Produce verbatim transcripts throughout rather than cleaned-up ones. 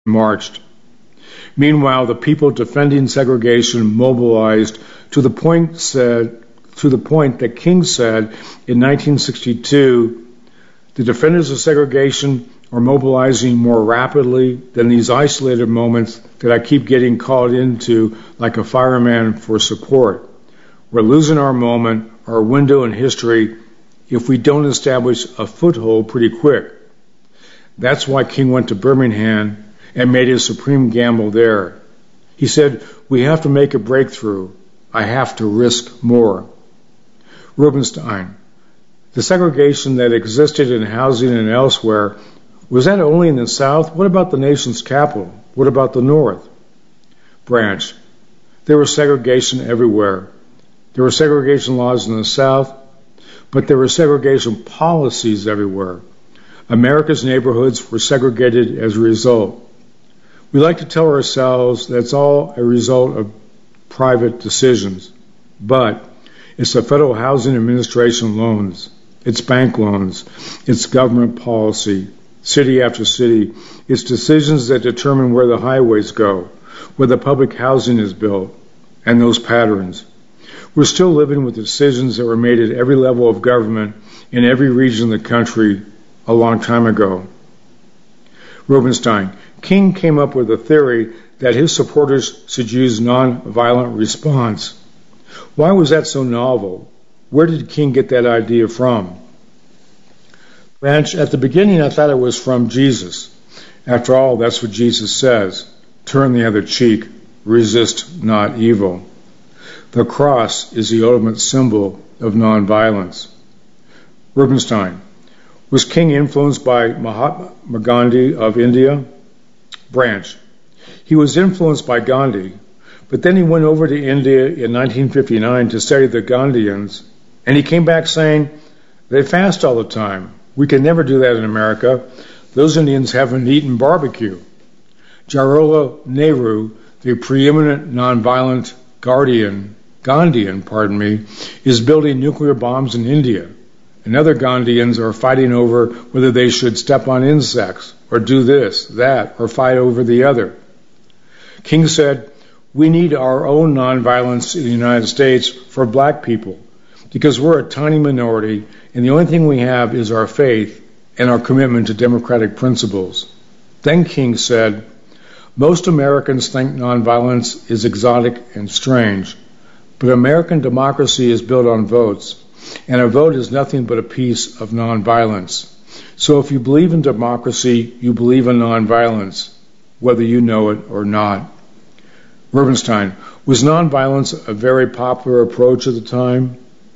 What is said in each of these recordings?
marched. Meanwhile, the people defending segregation mobilized to the point said to the point that King said in nineteen sixty-two, the defenders of segregation are mobilizing more rapidly than these isolated moments that I keep getting called into like a fireman for support. We're losing our moment, our window in history, if we don't establish a foothold pretty quick. That's why King went to Birmingham and made his supreme gamble there. He said, we have to make a breakthrough. I have to risk more. Rubenstein, the segregation that existed in housing and elsewhere, was that only in the South? What about the nation's capital? What about the North? Branch, there was segregation everywhere. There were segregation laws in the South, but there were segregation policies everywhere. America's neighborhoods were segregated as a result. We like to tell ourselves that's all a result of private decisions, but it's the Federal Housing Administration loans, it's bank loans, it's government policy, city after city. It's decisions that determine where the highways go, where the public housing is built, and those patterns. We're still living with decisions that were made at every level of government in every region of the country a long time ago. Rubenstein, King came up with a theory that his supporters should use nonviolent response. Why was that so novel? Where did King get that idea from? Branch, at the beginning I thought it was from Jesus. After all, that's what Jesus says. Turn the other cheek, resist not evil. The cross is the ultimate symbol of nonviolence. Rubenstein, was King influenced by Mahatma Gandhi of India? Branch, he was influenced by Gandhi, but then he went over to India in nineteen fifty-nine to study the Gandhians, and he came back saying, they fast all the time. We can never do that in America. Those Indians haven't eaten barbecue. Jawaharlal Nehru, the preeminent nonviolent guardian, Gandhian, pardon me, is building nuclear bombs in India. And other Gandhians are fighting over whether they should step on insects, or do this, that, or fight over the other. King said, we need our own nonviolence in the United States for black people, because we're a tiny minority, and the only thing we have is our faith and our commitment to democratic principles. Then King said, most Americans think nonviolence is exotic and strange, but American democracy is built on votes, and a vote is nothing but a piece of nonviolence. So if you believe in democracy, you believe in nonviolence, whether you know it or not. Rubenstein, was nonviolence a very popular approach at the time?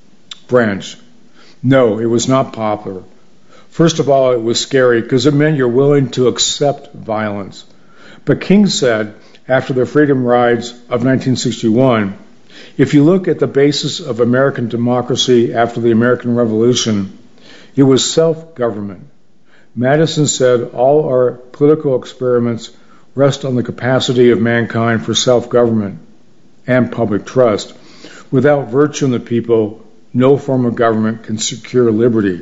Branch, no, it was not popular. First of all, it was scary because it meant you're willing to accept violence. But King said, after the Freedom Rides of nineteen sixty-one, if you look at the basis of American democracy after the American Revolution, it was self-government. Madison said all our political experiments rest on the capacity of mankind for self-government and public trust. Without virtue in the people, no form of government can secure liberty.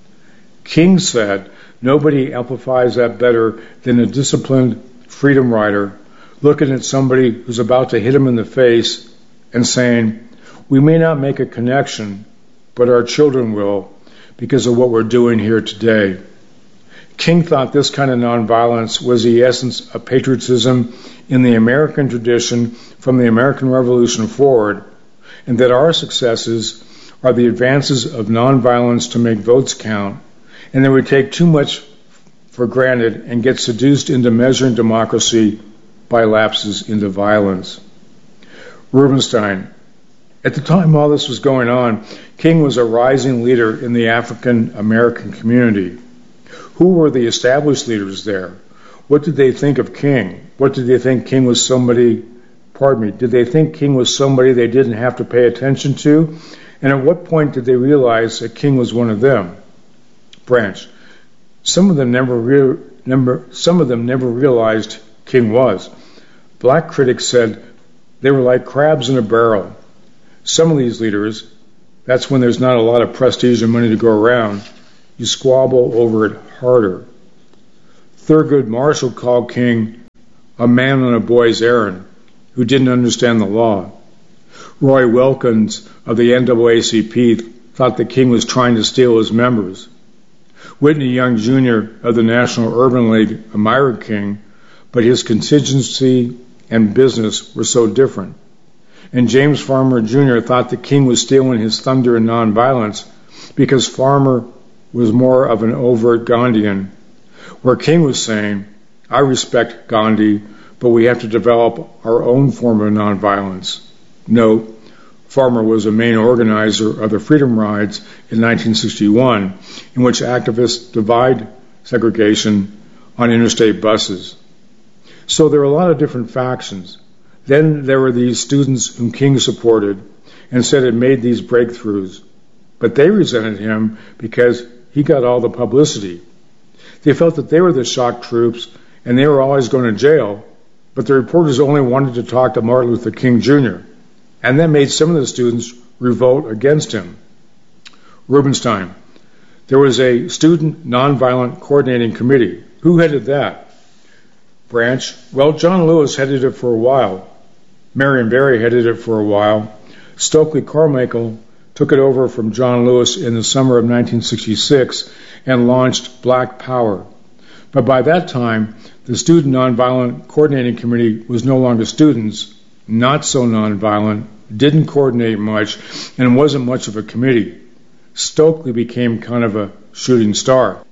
King said nobody amplifies that better than a disciplined freedom rider looking at somebody who's about to hit him in the face and saying, we may not make a connection, but our children will because of what we're doing here today. King thought this kind of nonviolence was the essence of patriotism in the American tradition from the American Revolution forward, and that our successes are the advances of nonviolence to make votes count, and that we take too much for granted and get seduced into measuring democracy by lapses into violence. Rubenstein, at the time all this was going on, King was a rising leader in the African American community. Who were the established leaders there? What did they think of King? What did they think King was somebody, pardon me, did they think King was somebody they didn't have to pay attention to? And at what point did they realize that King was one of them? Branch, some of them never, re- never, some of them never realized King was. Black critics said they were like crabs in a barrel. Some of these leaders, that's when there's not a lot of prestige and money to go around, you squabble over it harder. Thurgood Marshall called King a man on a boy's errand who didn't understand the law. Roy Wilkins of the N double A C P thought the king was trying to steal his members. Whitney Young Junior of the National Urban League admired King, but his contingency and business were so different. And James Farmer Junior thought the king was stealing his thunder and nonviolence because Farmer was more of an overt Gandhian, where King was saying, I respect Gandhi, but we have to develop our own form of nonviolence. Note, Farmer was a main organizer of the Freedom Rides in nineteen sixty-one, in which activists divide segregation on interstate buses. So there are a lot of different factions. Then there were these students whom King supported and said had made these breakthroughs, but they resented him because he got all the publicity. They felt that they were the shock troops and they were always going to jail, but the reporters only wanted to talk to Martin Luther King Junior, and that made some of the students revolt against him. Rubenstein. There was a student nonviolent coordinating committee. Who headed that? Branch. Well, John Lewis headed it for a while. Marion Barry headed it for a while. Stokely Carmichael took it over from John Lewis in the summer of nineteen sixty-six and launched Black Power. But by that time, the Student Nonviolent Coordinating Committee was no longer students, not so nonviolent, didn't coordinate much, and wasn't much of a committee. Stokely became kind of a shooting star.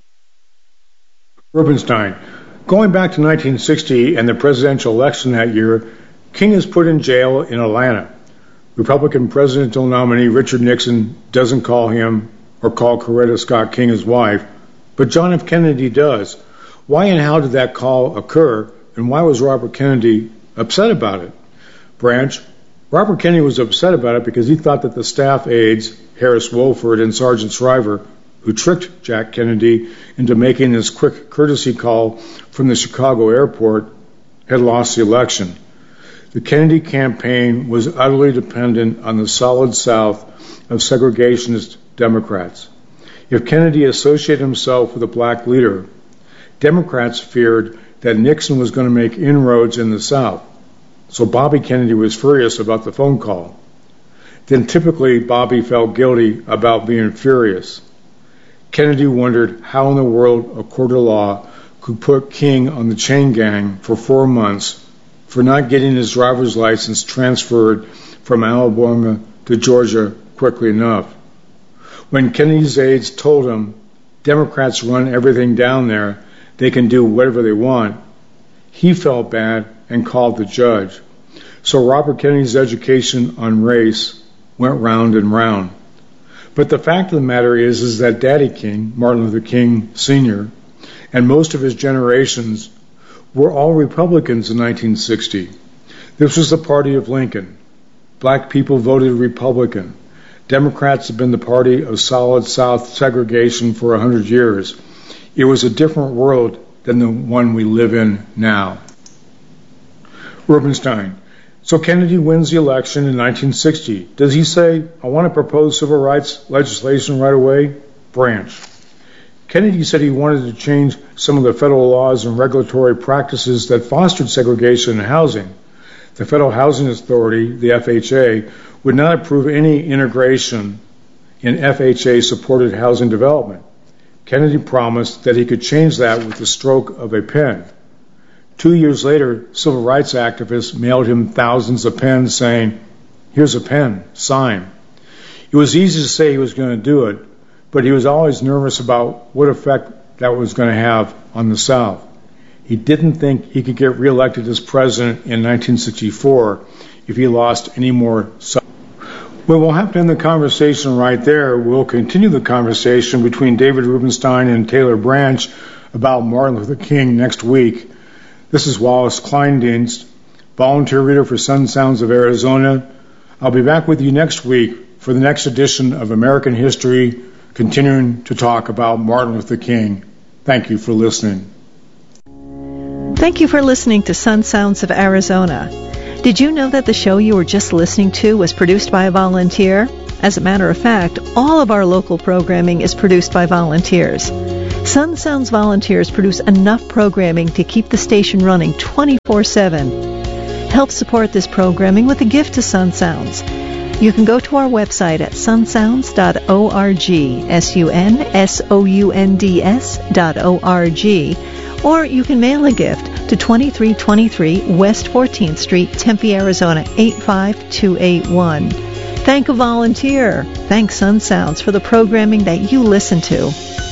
Rubenstein. Going back to nineteen sixty and the presidential election that year, King is put in jail in Atlanta. Republican presidential nominee Richard Nixon doesn't call him or call Coretta Scott King his wife, but John F. Kennedy does. Why and how did that call occur, and why was Robert Kennedy upset about it? Branch. Robert Kennedy was upset about it because he thought that the staff aides, Harris Woolford and Sergeant Shriver, who tricked Jack Kennedy into making this quick courtesy call from the Chicago airport, had lost the election. The Kennedy campaign was utterly dependent on the solid South of segregationist Democrats. If Kennedy associated himself with a black leader, Democrats feared that Nixon was going to make inroads in the South. So Bobby Kennedy was furious about the phone call. Then typically Bobby felt guilty about being furious. Kennedy wondered how in the world a court of law could put King on the chain gang for four months for not getting his driver's license transferred from Alabama to Georgia quickly enough. When Kennedy's aides told him, Democrats run everything down there, they can do whatever they want, he felt bad and called the judge. So Robert Kennedy's education on race went round and round. But the fact of the matter is, is that Daddy King, Martin Luther King Senior, and most of his generations were all Republicans in nineteen sixty. This was the party of Lincoln. Black people voted Republican. Democrats have been the party of solid South segregation for a hundred years. It was a different world than the one we live in now. Rubenstein. So Kennedy wins the election in nineteen sixty. Does he say, I want to propose civil rights legislation right away? Branch. Kennedy said he wanted to change some of the federal laws and regulatory practices that fostered segregation in housing. The Federal Housing Authority, the F H A, would not approve any integration in F H A-supported housing development. Kennedy promised that he could change that with the stroke of a pen. Two years later, civil rights activists mailed him thousands of pens saying, here's a pen, sign. It was easy to say he was going to do it, but he was always nervous about what effect that was going to have on the South. He didn't think he could get reelected as president in nineteen sixty-four if he lost any more. Well, we'll have to end the conversation right there. We'll continue the conversation between David Rubenstein and Taylor Branch about Martin Luther King next week. This is Wallace Kleindienst, volunteer reader for Sun Sounds of Arizona. I'll be back with you next week for the next edition of American History, continuing to talk about Martin Luther King. Thank you for listening. Thank you for listening to Sun Sounds of Arizona. Did you know that the show you were just listening to was produced by a volunteer? As a matter of fact, all of our local programming is produced by volunteers. Sun Sounds volunteers produce enough programming to keep the station running twenty-four seven. Help support this programming with a gift to Sun Sounds. You can go to our website at sun sounds dot org, S U N S O U N D S dot O R G, or you can mail a gift to twenty-three twenty-three West fourteenth Street, Tempe, Arizona, eight five two eight one. Thank a volunteer. Thank Sun Sounds for the programming that you listen to.